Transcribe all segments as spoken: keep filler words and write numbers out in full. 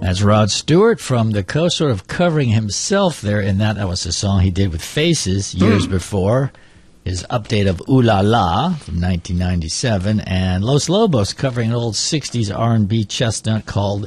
That's Rod Stewart from the Coast, sort of covering himself there in that. That was a song he did with Faces years mm. before. His update of Ooh La La from nineteen ninety-seven. And Los Lobos covering an old sixties R and B chestnut called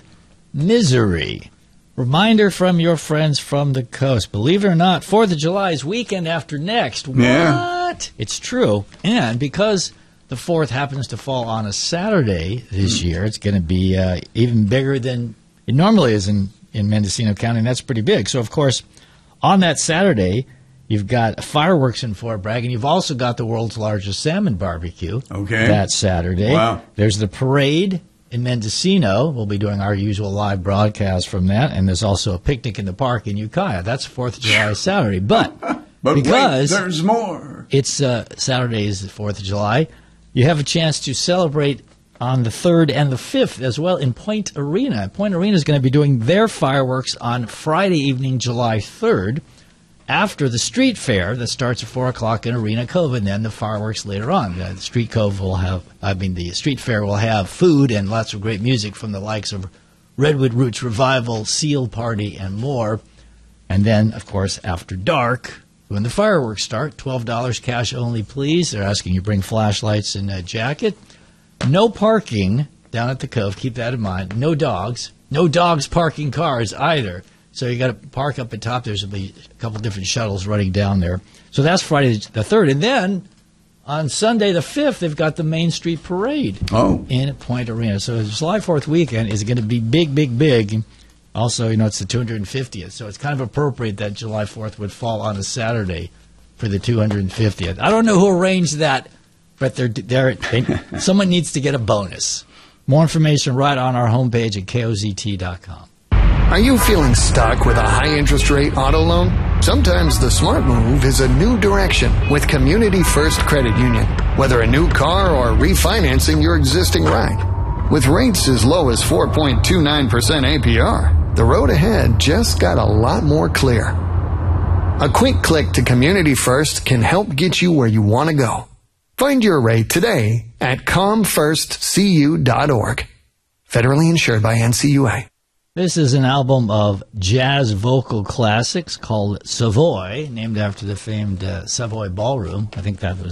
Misery. Reminder from your friends from the Coast. Believe it or not, fourth of July is weekend after next. Yeah. What? It's true. And because the fourth happens to fall on a Saturday this mm. year, it's going to be uh, even bigger than it normally is in, in Mendocino County, and that's pretty big. So, of course, on that Saturday, you've got fireworks in Fort Bragg, and you've also got the world's largest salmon barbecue okay. that Saturday. Wow. There's the parade in Mendocino. We'll be doing our usual live broadcast from that, and there's also a picnic in the park in Ukiah. That's fourth of July Saturday. But, but because wait, there's more. It's uh, Saturday is the fourth of July, you have a chance to celebrate on the third and the fifth as well in Point Arena. Point Arena is going to be doing their fireworks on Friday evening, July third, after the street fair that starts at four o'clock in Arena Cove, and then the fireworks later on. The street cove will have, I mean, the street fair will have food and lots of great music from the likes of Redwood Roots Revival, Seal Party, and more. And then, of course, after dark, when the fireworks start, twelve dollars cash only, please. They're asking you to bring flashlights and a jacket. No parking down at the Cove. Keep that in mind. No dogs. No dogs parking cars either. So you got to park up at top. There's a couple different shuttles running down there. So that's Friday the third. And then on Sunday the fifth, they've got the Main Street Parade oh. in Point Arena. So July fourth weekend is going to be big, big, big. Also, you know, it's the two hundred fiftieth. So it's kind of appropriate that July fourth would fall on a Saturday for the two hundred fiftieth. I don't know who arranged that. But they're, they're, they, someone needs to get a bonus. More information right on our homepage at K O Z T dot com. Are you feeling stuck with a high-interest rate auto loan? Sometimes the smart move is a new direction with Community First Credit Union. Whether a new car or refinancing your existing ride. With rates as low as four point two nine percent A P R, the road ahead just got a lot more clear. A quick click to Community First can help get you where you want to go. Find your rate today at com first c u dot org. Federally insured by N C U A. This is an album of jazz vocal classics called Savoy, named after the famed uh, Savoy Ballroom. I think that was